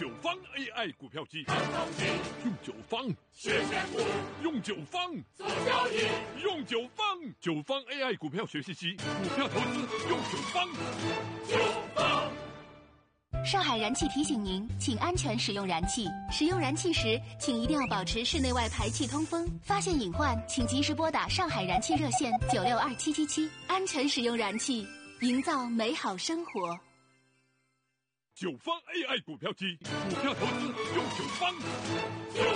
九方 AI 股票机，用九方学选股， 用九方做交易， 用九方AI 股票学习机，股票投资用九方。 上海燃气提醒您，请安全使用燃气。使用燃气时，请一定要保持室内外排气通风。发现隐患，请及时拨打上海燃气热线962777。安全使用燃气，营造美好生活。 九方 AI 股票机，股票投资用九方。